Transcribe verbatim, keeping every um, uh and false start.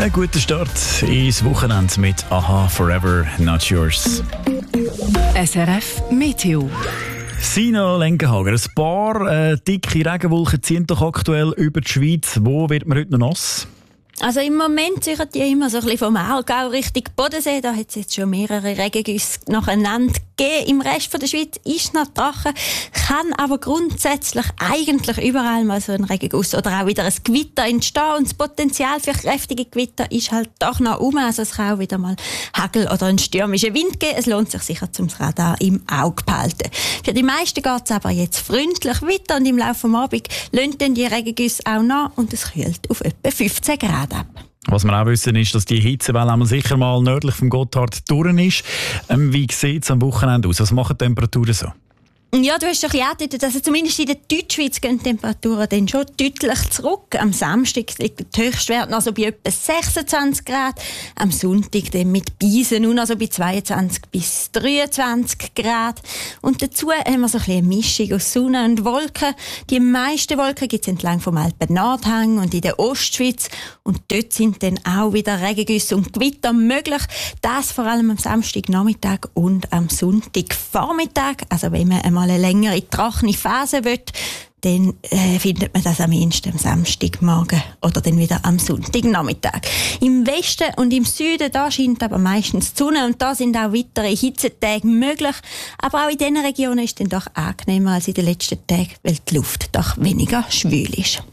Ein guter Start ins Wochenende mit Aha, Forever Not Yours. S R F Meteo. Sina Lenkenhager, ein paar äh, dicke Regenwolken ziehen doch aktuell über die Schweiz. Wo wird man heute noch nass? Also im Moment ziehen die immer so ein bisschen vom Aargau Richtung Bodensee. Da hat es jetzt schon mehrere Regengüsse nacheinander gegeben. Im Rest der Schweiz ist noch trocken, kann aber grundsätzlich eigentlich überall mal so ein Regenguss oder auch wieder ein Gewitter entstehen. Und das Potenzial für kräftige Gewitter ist halt doch noch um. Also es kann auch wieder mal Hagel oder einen stürmischen Wind geben. Es lohnt sich sicher, zum Radar im Auge behalten. Für die meisten geht es aber jetzt freundlich weiter und im Laufe des Abends lassen dann die Regengüsse auch nach und es kühlt auf etwa fünfzehn Grad ab. Was wir auch wissen, ist, dass die Hitzewelle einmal sicher mal nördlich vom Gotthard durch ist. Ähm, wie sieht es am Wochenende aus? Was machen die Temperaturen so? Ja, du hast schon ein bisschen angedeutet, also zumindest in der Deutschschweiz gehen die Temperaturen dann schon deutlich zurück. Am Samstag liegt der Höchstwert noch so bei etwa sechsundzwanzig Grad, am Sonntag dann mit Beisen nur noch so bei zweiundzwanzig bis dreiundzwanzig Grad. Und dazu haben wir so ein bisschen eine Mischung aus Sonne und Wolken. Die meisten Wolken gibt es entlang vom Alpen-Nordhang und in der Ostschweiz. Und dort sind dann auch wieder Regengüsse und Gewitter möglich. Das vor allem am Samstagnachmittag und am Sonntagvormittag. Also wenn man einmal eine längere trockene Phase will, dann äh, findet man das am ehesten am Samstagmorgen oder dann wieder am Sonntagnachmittag. Im Westen und im Süden, da scheint aber meistens die Sonne und da sind auch weitere Hitzetage möglich. Aber auch in diesen Regionen ist es dann doch angenehmer als in den letzten Tagen, weil die Luft doch weniger schwül ist.